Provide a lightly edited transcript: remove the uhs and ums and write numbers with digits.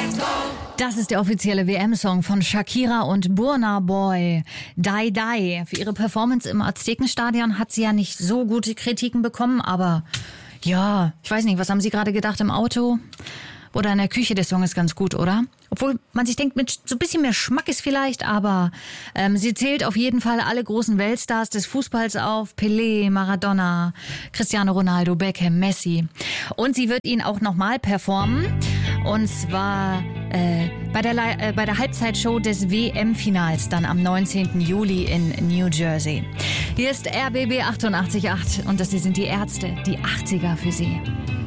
Das ist der offizielle WM-Song von Shakira und Burna Boy. Die Die. Für ihre Performance im Aztekenstadion hat sie ja nicht so gute Kritiken bekommen, aber ja, ich weiß nicht, was haben Sie gerade gedacht im Auto? Oder in der Küche, der Song ist ganz gut, oder? Obwohl man sich denkt, mit so ein bisschen mehr Schmackes vielleicht, aber sie zählt auf jeden Fall alle großen Weltstars des Fußballs auf. Pelé, Maradona, Cristiano Ronaldo, Beckham, Messi. Und sie wird ihn auch nochmal performen. Und zwar bei der Halbzeitshow des WM-Finals dann am 19. Juli in New Jersey. Hier ist RBB 88.8 und das hier sind die Ärzte, die 80er für Sie.